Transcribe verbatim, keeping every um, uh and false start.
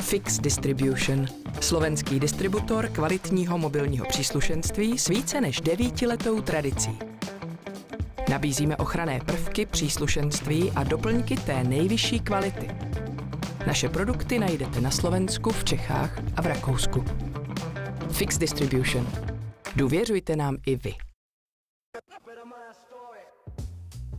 Fix Distribution. Slovenský distributor kvalitního mobilního příslušenství s více než devítiletou tradicí. Nabízíme ochranné prvky, příslušenství a doplňky té nejvyšší kvality. Naše produkty najdete na Slovensku, v Čechách a v Rakousku. Fix Distribution. Důvěřujte nám i vy.